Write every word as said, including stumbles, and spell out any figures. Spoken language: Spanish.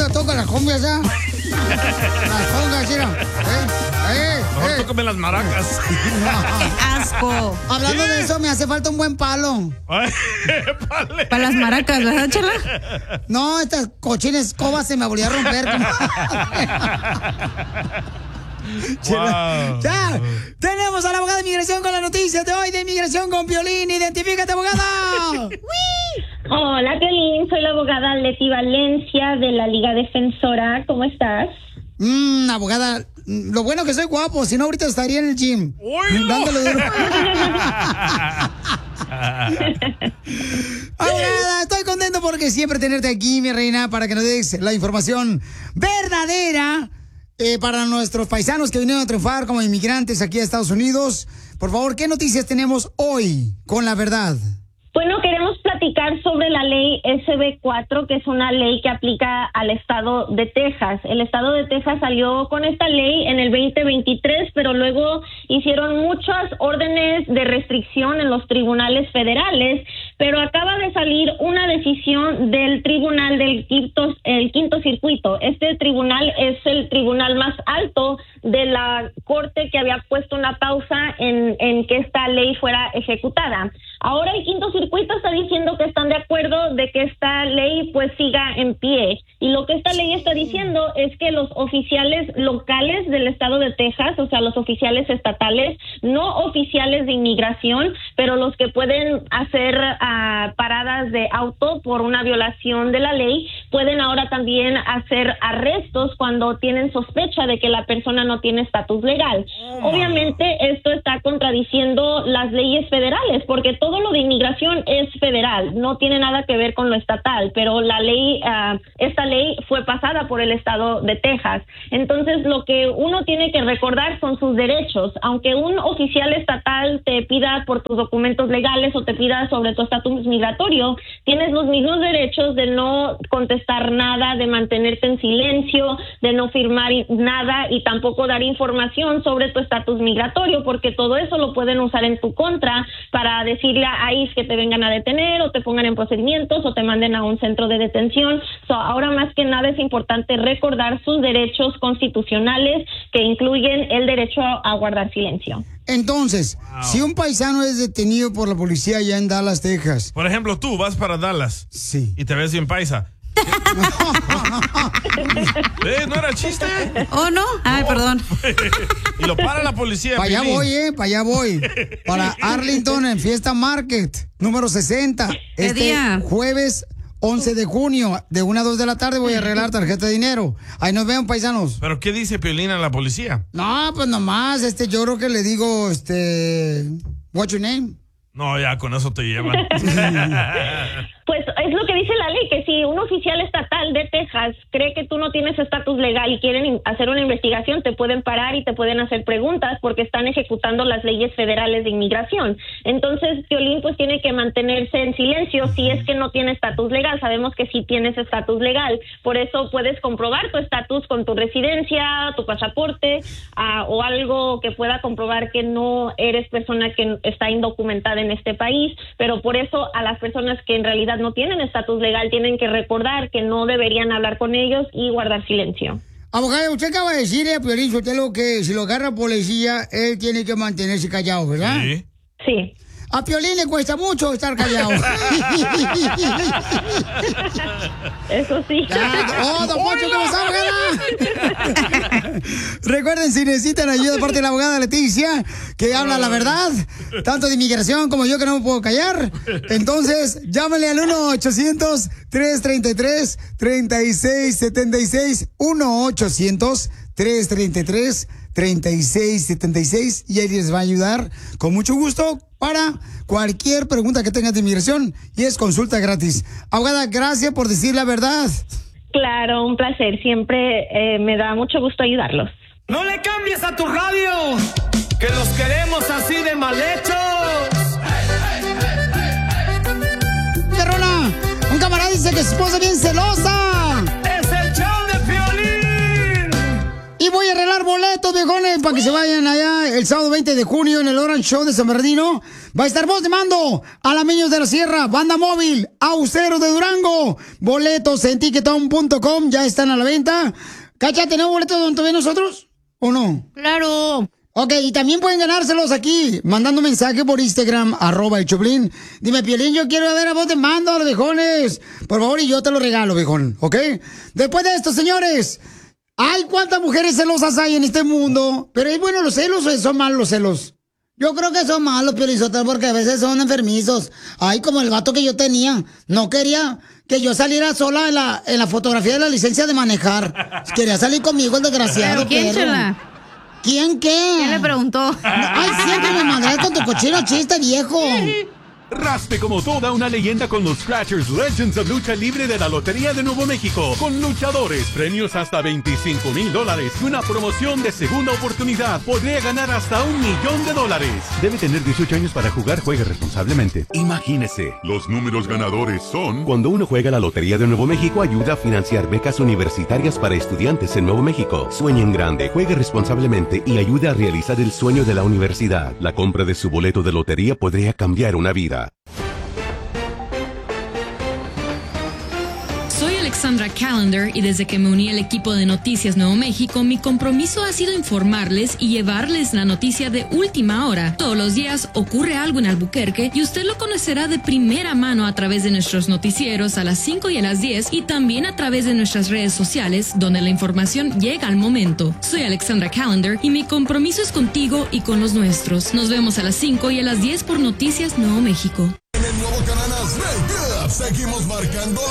conga, toca las congas ya. Las congas, mira. Eh, eh, Mejor eh. tócame las maracas. No. ¡Qué asco! Hablando de eso, me hace falta un buen palo. Para las maracas, ¿verdad, Chela? No, estas cochinas escobas se me volvían a romper. Wow. Ya, tenemos a la abogada de inmigración con las noticias de hoy de inmigración con Piolín. Identifícate, abogada. Hola, Piolín, soy la abogada Leti Valencia de la Liga Defensora. ¿Cómo estás? Mmm, abogada, lo bueno que soy guapo, si no ahorita estaría en el gym. ¡Uy, dándole duro. Abogada, estoy contento porque siempre tenerte aquí, mi reina, para que nos des la información verdadera eh, para nuestros paisanos que vinieron a triunfar como inmigrantes aquí a Estados Unidos. Por favor, ¿qué noticias tenemos hoy con la verdad? Bueno, queremos platicar sobre la ley S B cuatro, que es una ley que aplica al estado de Texas. El estado de Texas salió con esta ley en el veinte veintitrés, pero luego hicieron muchas órdenes de restricción en los tribunales federales, pero acaba de salir una decisión del tribunal del quinto, el quinto circuito. Este tribunal es el tribunal más alto de la corte que había puesto una pausa en, en que esta ley fuera ejecutada. Ahora el quinto circuito está diciendo que están de acuerdo de que esta ley pues siga en pie. Y lo que esta ley está diciendo es que los oficiales locales del estado de Texas, o sea, los oficiales estatales, no oficiales de inmigración, pero los que pueden hacer uh, paradas de auto por una violación de la ley, pueden ahora también hacer arrestos cuando tienen sospecha de que la persona no tiene estatus legal. Oh. Obviamente esto está contradiciendo las leyes federales, porque todo lo de inmigración es federal, no tiene nada que ver con lo estatal, pero la ley, uh, esta ley fue pasada por el estado de Texas. Entonces, lo que uno tiene que recordar son sus derechos. Aunque un oficial estatal te pida por tus documentos legales o te pida sobre tu estatus migratorio, tienes los mismos derechos de no contestar nada, de mantenerte en silencio, de no firmar nada y tampoco dar información sobre tu estatus migratorio, porque todo eso lo pueden usar en tu contra para decirle a I C E que te vengan a detener o te pongan en procedimientos o te manden a un centro de detención. So, ahora más que nada es importante recordar sus derechos constitucionales, que incluyen el derecho a guardar silencio. Entonces, wow. si un paisano es detenido por la policía allá en Dallas, Texas. Por ejemplo, tú vas para Dallas. Sí. Y te ves bien paisa. ¿Eh? ¿No era chiste? ¿Oh, no? Ay, no. Perdón. Y lo para la policía. Para allá voy, eh, para allá voy. Para Arlington en Fiesta Market, número sesenta. ¿Qué este día? Jueves once de junio, de una a dos de la tarde voy a arreglar tarjeta de dinero. Ahí nos vemos, paisanos. ¿Pero qué dice Piolín a la policía? No, pues nomás, este, yo creo que le digo, este, what's your name? No, ya con eso te llevan. Pues es lo que dice la ley, que si un oficial estatal de Texas cree que tú no tienes estatus legal y quieren hacer una investigación, te pueden parar y te pueden hacer preguntas porque están ejecutando las leyes federales de inmigración. Entonces, Piolín pues tiene que mantenerse en silencio si es que no tiene estatus legal. Sabemos que sí tienes estatus legal, por eso puedes comprobar tu estatus con tu residencia, tu pasaporte uh, o algo que pueda comprobar que no eres persona que está indocumentada en este país, pero por eso a las personas que en realidad no tienen estatus legal tienen que recordar que no deberían hablar con ellos y guardar silencio. Abogado, usted acaba de decirle a Piolín Sotelo que si lo agarra policía, él tiene que mantenerse callado, ¿verdad? Sí. Sí. A Piolín le cuesta mucho estar callado. Eso sí. Ya, ¡oh, don Poncho, cómo está, abogada! Recuerden, si necesitan ayuda de parte de la abogada Leticia, que habla la verdad, tanto de inmigración como yo que no me puedo callar, entonces llámenle al uno ochocientos, tres treinta y tres, treinta y seis setenta y seis, uno ochocientos, tres treinta y tres, treinta y seis setenta y seis, y ahí les va a ayudar con mucho gusto para cualquier pregunta que tengas de inmigración, y es consulta gratis. Abogada, gracias por decir la verdad. Claro, un placer. Siempre eh, me da mucho gusto ayudarlos. No le cambies a tu radio, que los queremos así de mal hechos. Perrona, un camarada dice que su esposa es bien celosa. Es el show de Piolín. Y voy a arreglar boletos, viejones, para que se vayan allá el sábado veinte de junio en el Orange Show de San Bernardino. Va a estar voz de mando, Alameños de la Sierra, Banda Móvil, Auceros de Durango. Boletos en ticketon punto com ya están a la venta. Cacha, ¿tenemos boletos donde ven nosotros o no? Claro. Ok, y también pueden ganárselos aquí, mandando mensaje por Instagram, arroba el Choplin. Dime, Piolín, yo quiero ver a vos de mando a los viejones. Por favor, y yo te lo regalo, viejón, ¿ok? Después de esto, señores, ay, cuántas mujeres celosas hay en este mundo. Pero es bueno los celos o son malos los celos. Yo creo que son malos, Piolizotelo, porque a veces son enfermizos. Ay, como el vato que yo tenía. No quería que yo saliera sola en la, en la fotografía de la licencia de manejar. Quería salir conmigo el desgraciado. ¿Pero quién, perro. Chela? ¿Quién qué? ¿Quién le preguntó? Ay, siempre me mandarás con tu cochino chiste, viejo. Raspe como toda una leyenda con los Scratchers Legends of Lucha Libre de la Lotería de Nuevo México. Con luchadores, premios hasta veinticinco mil dólares y una promoción de segunda oportunidad. Podría ganar hasta un millón de dólares. Debe tener dieciocho años para jugar. Juegue responsablemente. Imagínese. Los números ganadores son... Cuando uno juega la Lotería de Nuevo México, ayuda a financiar becas universitarias para estudiantes en Nuevo México. Sueñe en grande, juegue responsablemente y ayude a realizar el sueño de la universidad. La compra de su boleto de lotería podría cambiar una vida. Soy Alexandra Callender y desde que me uní al equipo de Noticias Nuevo México, mi compromiso ha sido informarles y llevarles la noticia de última hora. Todos los días ocurre algo en Albuquerque y usted lo conocerá de primera mano a través de nuestros noticieros a las cinco y a las diez y también a través de nuestras redes sociales donde la información llega al momento. Soy Alexandra Callender y mi compromiso es contigo y con los nuestros. Nos vemos a las cinco y a las diez por Noticias Nuevo México. En el nuevo canal Azteca seguimos marcando